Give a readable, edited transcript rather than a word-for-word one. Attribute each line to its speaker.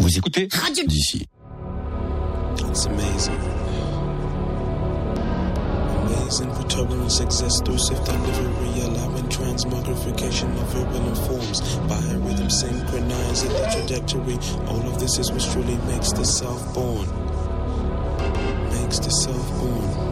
Speaker 1: Vous écoutez
Speaker 2: Radio
Speaker 1: d'ici.
Speaker 3: It's amazing. Amazing for turbulence exists through swift delivery, allowing transmogrification of verbal forms by a rhythm synchronizing the trajectory. All of this is what truly makes the self born. Makes the self born.